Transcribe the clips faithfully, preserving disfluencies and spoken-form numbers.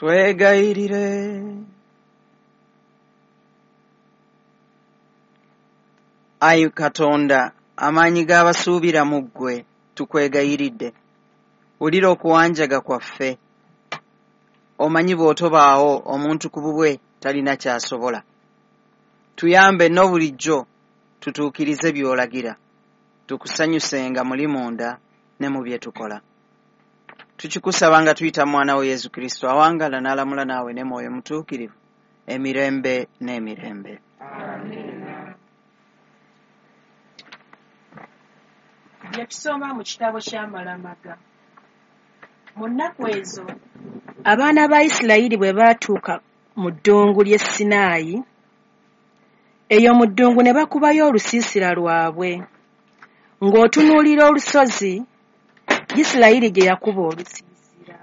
Twegayirire. Ayi Katonda, amaanyi g'abasuubira mu ggwe tukwegayiridde. Wulira okuwanjaga kwaffe. Omanyi bw'otobaawo omuntu ku bubwe talina ky'asobola. Tuyambe no bulijjo tutuukirize by'olagira. Tukusanyusenga muli munda ne mu bye tukola. Tukikusaba nga tuyita mwana wa Yesu Kristo awangala n'alamula naawe ne Mwoyo Mutuukirivu emirembe n'emirembe. Amen. Yatusoma mu kitabo ky'Amalamaga. Mu nnaku ezo abaana ba Isirayiri bwe baatuuka mu ddungu ly'e Sinaayi, eyo mu ddungu ne bakubayo olusiisira lwabwe. Ng'otunuulira olusozi, Isirayiri gye yakuba olusiisira.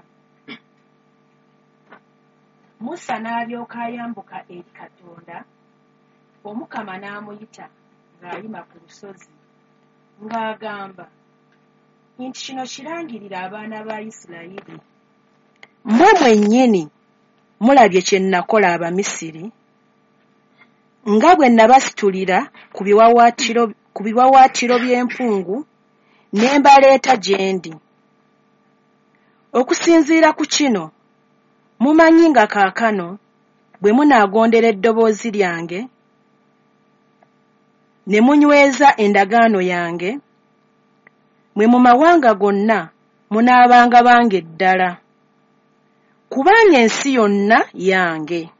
Musa n'alyoka ayambuka eri Katonda, Omukama n'amuyita ng'ayima ku lusozi, ng'agamba nti kino kirangirira abaana ba Isirayiri. Mmwe mwennyini mulabye kye nakola Abamisiri, nga bwe nabasitulira ku biwawaatiro ku biwawaatiro by'empungu ne mbaleeta gye ndi. Okusinziira ku kino, mumanyi nga kaakano bwe munaagondera eddoboozi lyange ne munyweza endagaano yange, mwe mu mawanga gonna munaabanga bange ddala, kubanga ensi yonna yange.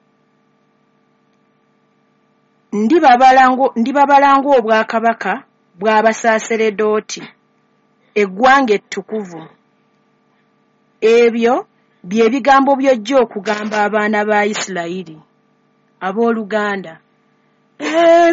Ndibabala ng'obwakabaka bw'Abasaaseredooti, eggwanga ettukuvu. Ebyo bye bigambo by'ojja okugamba abaana ba Isirayiri abooluganda.